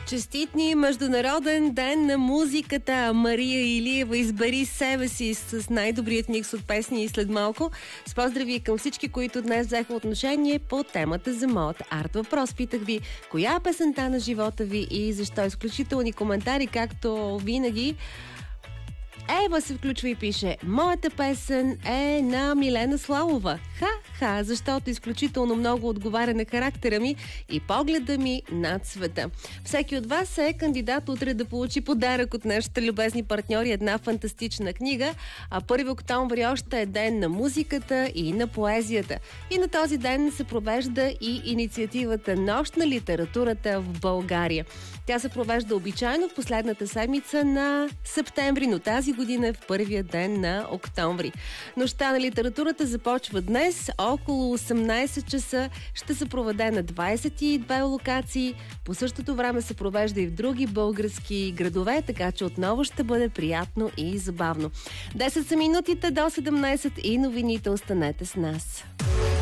Честит ни Международен ден на музиката! Мария Илиева избери себе си с най-добрият микс от песни и след малко. С поздрави към всички, които днес взеха отношение по темата за моят арт въпрос. Питах ви, коя е песента на живота ви и защо? Изключителни коментари, както винаги. Ева се включва и пише: моята песен е на Милена Славова. Ха-ха, защото изключително много отговаря на характера ми и погледа ми над света. Всеки от вас е кандидат утре да получи подарък от нашите любезни партньори, една фантастична книга, а 1 октомври още е ден на музиката и на поезията. И на този ден се провежда и инициативата Нощ на литературата в България. Тя се провежда обичайно в последната седмица на септември, но тази година е в първия ден на октомври. Нощта на литературата започва днес, около 18 часа. Ще се проведе на 22 локации. По същото време се провежда и в други български градове, така че отново ще бъде приятно и забавно. 10 са минутите до 17 и новините. Останете с нас.